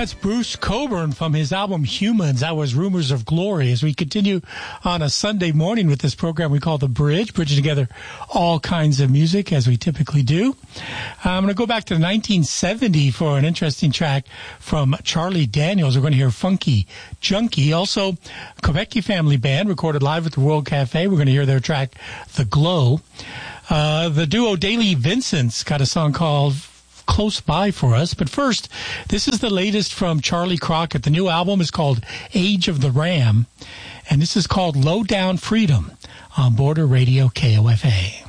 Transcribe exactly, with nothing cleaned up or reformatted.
That's Bruce Cockburn from his album Humans. That was Rumors of Glory. As we continue on a Sunday morning with this program we call The Bridge, bridging together all kinds of music as we typically do. I'm going to go back to nineteen seventy for an interesting track from Charlie Daniels. We're going to hear Funky Junkie. Also, Quebec Family Band recorded live at the World Cafe. We're going to hear their track The Glow. Uh, the duo Daily Vincent's got a song called Close By for us. But first, this is the latest from Charlie Crockett. The new album is called Age of the Ram, and this is called Low Down Freedom on Border Radio K O F A.